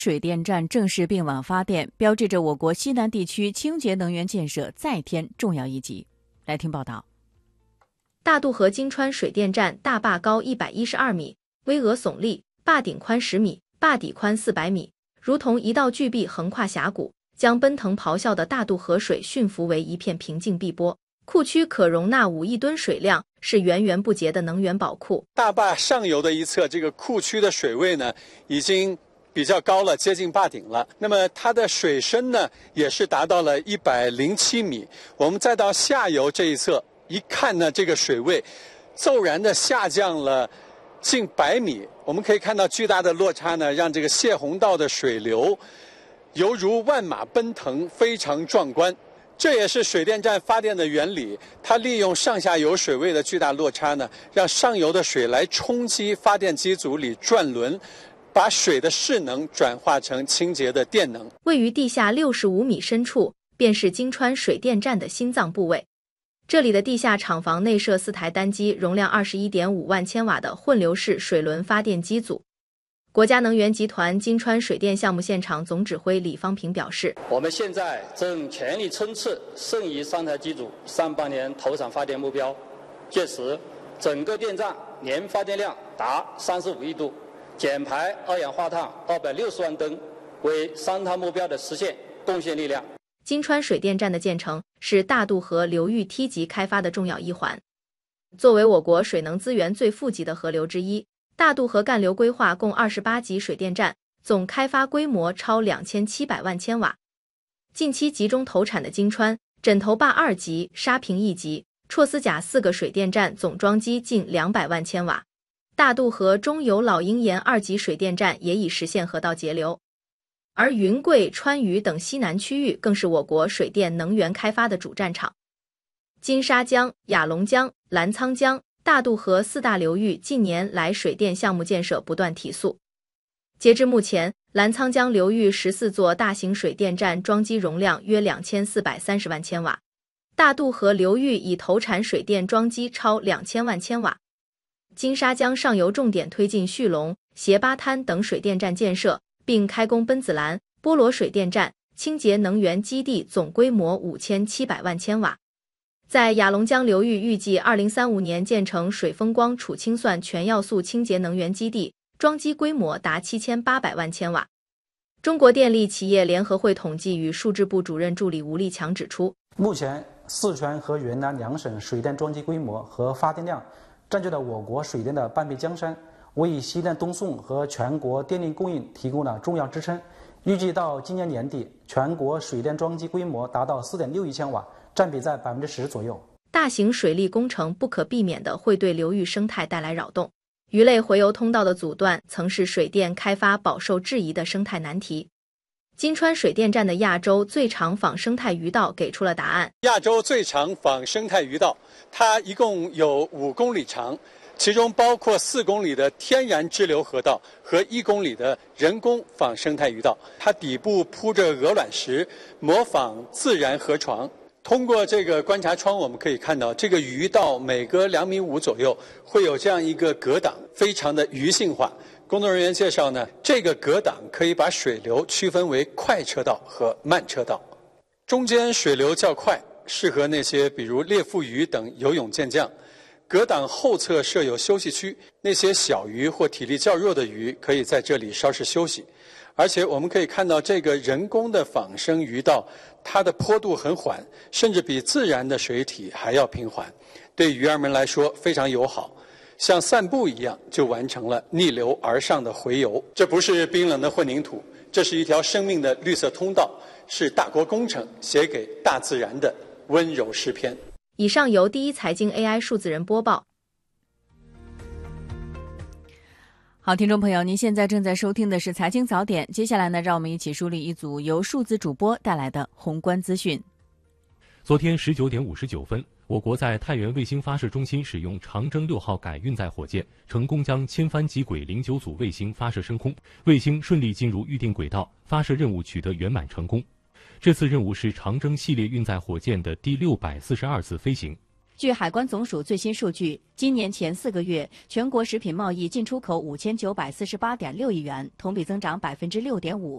水电站正式并网发电，标志着我国西南地区清洁能源建设再添重要一级。来听报道。 大渡河金川水电站大坝高112米，巍峨耸立，坝顶宽10米，坝底宽400米，如同一道巨壁横跨峡谷，将奔腾咆哮的大渡河水驯服为一片平静碧波。库区可容纳5亿吨水量，是源源不竭的能源宝库。 大坝上游的一侧，这个库区的水位呢，已经比较高了，接近坝顶了。那么它的水深呢，也是达到了107米。我们再到下游这一侧一看呢，这个水位骤然的下降了近100米。我们可以看到巨大的落差呢，让这个泄洪道的水流犹如万马奔腾，非常壮观。这也是水电站发电的原理，它利用上下游水位的巨大落差呢，让上游的水来冲击发电机组里转轮，把水的势能转化成清洁的电能。 位于地下65米深处，便是金川水电站的心脏部位。这里的地下厂房内设4台单机，容量21.5万千瓦的混流式水轮发电机组。国家能源集团金川水电项目现场总指挥李方平表示， 我们现在正全力冲刺剩余3台机组上半年投产发电目标，届时整个电站年发电量达35亿度，减排二氧化碳260万吨，为3套目标的实现贡献力量。 金川水电站的建成是大渡河流域梯级开发的重要一环。作为我国水能资源最富集的河流之一，大渡河干流规划共28级水电站，总开发规模超2700万千瓦。近期集中投产的金川、枕头坝2级、沙坪1级、绰斯甲4个水电站总装机近200万千瓦。大渡河中游老鹰岩2级水电站也已实现河道节流。而云贵、川渝等西南区域更是我国水电能源开发的主战场。金沙江、雅砻江、澜沧江、大渡河4大流域近年来水电项目建设不断提速。截至目前，澜沧江流域14座大型水电站装机容量约2430万千瓦，大渡河流域已投产水电装机超2000万千瓦。金沙江上游重点推进蓄龙、斜八滩等水电站建设，并开工奔子栏、波罗水电站、清洁能源基地，总规模5700万千瓦。在雅砻江流域，预计2035年建成水风光储清算全要素清洁能源基地，装机规模达7800万千瓦。中国电力企业联合会统计与数字部主任助理吴立强指出， 目前四川和云南2省水电装机规模和发电量占据了我国水电的半壁江山，为西南东送和全国电力供应提供了重要支撑。预计到今年年底，全国水电装机规模达到4.6亿千瓦，占比在10%左右。 大型水利工程不可避免地会对流域生态带来扰动，鱼类洄游通道的阻断曾是水电开发饱受质疑的生态难题。金川水电站的亚洲最长仿生态鱼道给出了答案。 亚洲最长仿生态鱼道，它一共有5公里长，其中包括4公里的天然支流河道和1公里的人工仿生态鱼道。它底部铺着鹅卵石，模仿自然河床。通过这个观察窗，我们可以看到这个鱼道每隔2.5米左右会有这样一个隔挡，非常的鱼性化。工作人员介绍呢，这个隔挡可以把水流区分为快车道和慢车道，中间水流较快，适合那些比如猎腹鱼等游泳健将。隔挡后侧设有休息区，那些小鱼或体力较弱的鱼可以在这里稍事休息。而且我们可以看到这个人工的仿生鱼道，它的坡度很缓，甚至比自然的水体还要平缓，对鱼儿们来说非常友好，像散步一样就完成了逆流而上的洄游。这不是冰冷的混凝土，这是一条生命的绿色通道，是大国工程写给大自然的温柔诗篇。 以上由第一财经 AI 数字人播报。 好，听众朋友，您现在正在收听的是财经早点，接下来呢，让我们一起梳理一组由数字主播带来的宏观资讯。 昨天19点59分，我国在太原卫星发射中心使用长征6号改运载火箭，成功将千帆极轨09组卫星发射升空，卫星顺利进入预定轨道，发射任务取得圆满成功。这次任务是长征系列运载火箭的第642次飞行。 据海关总署最新数据，今年前4个月，全国食品贸易进出口5948.6亿元，同比增长6.5%。